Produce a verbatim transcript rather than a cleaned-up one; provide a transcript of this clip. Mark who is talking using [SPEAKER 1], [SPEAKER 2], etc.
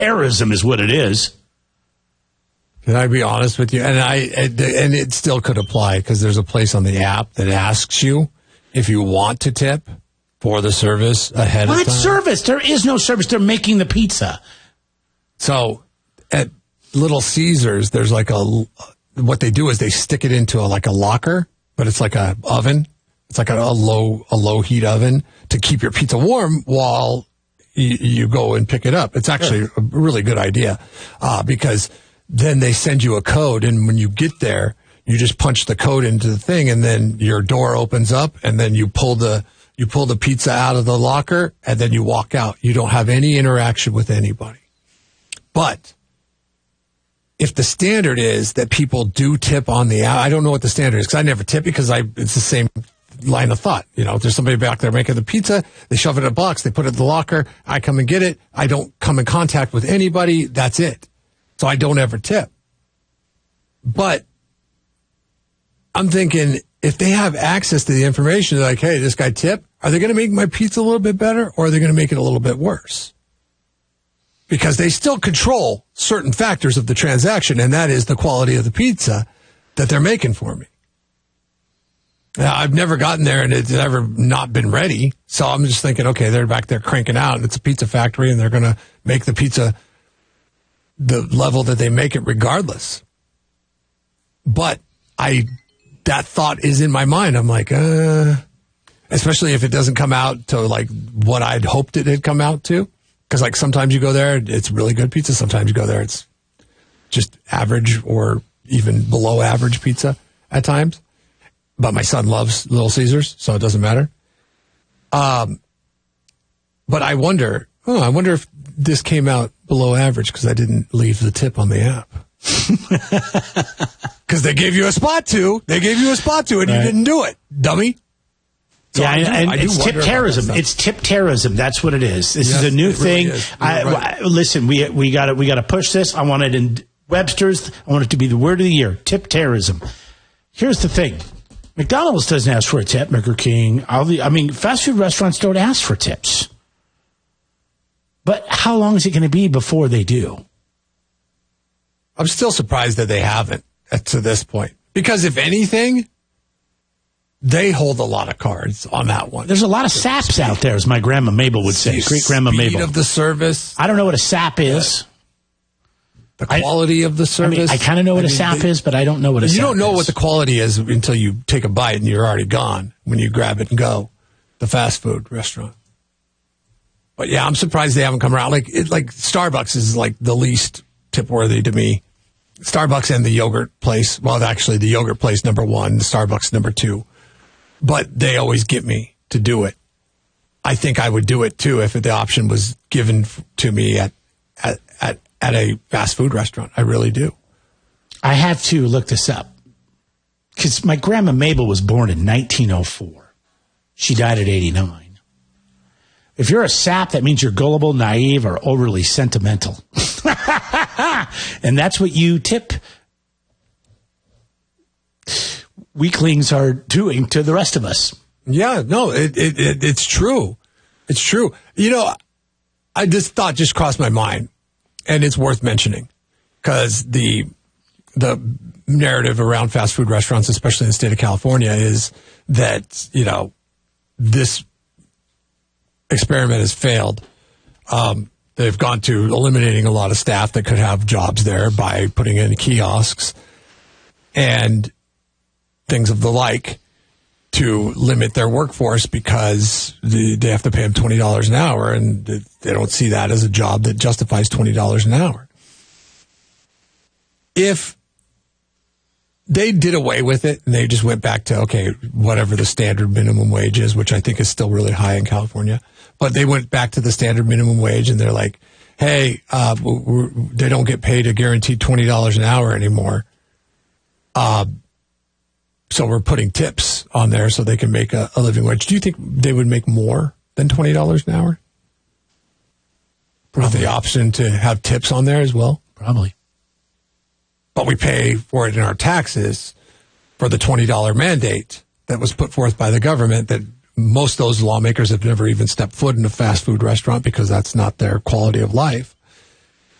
[SPEAKER 1] terrorism is what it is.
[SPEAKER 2] Can I be honest with you? And I and it still could apply because there's a place on the app that asks you if you want to tip for the service ahead
[SPEAKER 1] what
[SPEAKER 2] of time.
[SPEAKER 1] What service? There is no service. They're making the pizza.
[SPEAKER 2] So at Little Caesars, there's like a, what they do is they stick it into a, like a locker, but it's like a oven. It's like a, a low a low heat oven to keep your pizza warm while you, you go and pick it up. It's actually a really good idea uh, because then they send you a code, and when you get there, you just punch the code into the thing, and then your door opens up, and then you pull the you pull the pizza out of the locker, and then you walk out. You don't have any interaction with anybody. But if the standard is that people do tip on the app, I don't know what the standard is because I never tip because I it's the same line of thought. You know, if there's somebody back there making the pizza, they shove it in a box, they put it in the locker, I come and get it. I don't come in contact with anybody. That's it. So I don't ever tip. But I'm thinking if they have access to the information, like, hey, this guy tipped, are they going to make my pizza a little bit better or are they going to make it a little bit worse? Because they still control certain factors of the transaction, and that is the quality of the pizza that they're making for me. Now, I've never gotten there and it's ever not been ready. So I'm just thinking, okay, they're back there cranking out and it's a pizza factory and they're going to make the pizza the level that they make it regardless. But I, that thought is in my mind. I'm like, uh, especially if it doesn't come out to like what I'd hoped it had come out to. Cause like sometimes you go there, it's really good pizza. Sometimes you go there, it's just average or even below average pizza at times. But my son loves Little Caesars, so it doesn't matter. Um, but I wonder, oh, I wonder if this came out below average because I didn't leave the tip on the app. Because they gave you a spot to, they gave you a spot to, and right. You didn't do it, dummy. So
[SPEAKER 1] yeah,
[SPEAKER 2] I do,
[SPEAKER 1] and
[SPEAKER 2] I do
[SPEAKER 1] it's tip terrorism. It's tip terrorism. That's what it is. This yes, is a new thing. Really I, right. I, listen, we we got to we got to push this. I want it in Webster's. I want it to be the word of the year. Tip terrorism. Here's the thing. McDonald's doesn't ask for a tip. Burger King, all the, I mean, fast food restaurants don't ask for tips. But how long is it going to be before they do?
[SPEAKER 2] I'm still surprised that they haven't to this point. Because if anything, they hold a lot of cards on that one.
[SPEAKER 1] There's a lot of saps out there, as my grandma Mabel would say. Great grandma Mabel.
[SPEAKER 2] Speed of the service.
[SPEAKER 1] I don't know what a sap is.
[SPEAKER 2] The quality I, of the service.
[SPEAKER 1] I, mean, I kind of know what I mean, a sap they, is, but I don't know what a sap is. You
[SPEAKER 2] don't know
[SPEAKER 1] is.
[SPEAKER 2] what the quality is until you take a bite and you're already gone when you grab it and go. The fast food restaurant. But yeah, I'm surprised they haven't come around. Like it, like Starbucks is like the least tip-worthy to me. Starbucks and the yogurt place. Well, actually, the yogurt place number one, the Starbucks number two. But they always get me to do it. I think I would do it too if the option was given to me at at at, at a fast food restaurant. I really do.
[SPEAKER 1] I have to look this up because my grandma Mabel was born in nineteen oh four. She died at eighty-nine. If you're a sap, that means you're gullible, naive, or overly sentimental. And that's what you tip weaklings are doing to the rest of us.
[SPEAKER 2] Yeah, no, it, it, it it's true. It's true. You know, I just thought just crossed my mind, and it's worth mentioning because the the narrative around fast food restaurants, especially in the state of California, is that, you know, this experiment has failed. Um, they've gone to eliminating a lot of staff that could have jobs there by putting in kiosks and things of the like to limit their workforce because they, they have to pay them twenty dollars an hour, and they don't see that as a job that justifies twenty dollars an hour. If they did away with it and they just went back to, okay, whatever the standard minimum wage is, which I think is still really high in California, but they went back to the standard minimum wage and they're like, hey, uh, we're, they don't get paid a guaranteed twenty dollars an hour anymore. Uh, so we're putting tips on there so they can make a, a living wage. Do you think they would make more than twenty dollars an hour? With the option to have tips on there as well?
[SPEAKER 1] Probably.
[SPEAKER 2] But we pay for it in our taxes for the twenty dollars mandate that was put forth by the government that most of those lawmakers have never even stepped foot in a fast food restaurant because that's not their quality of life.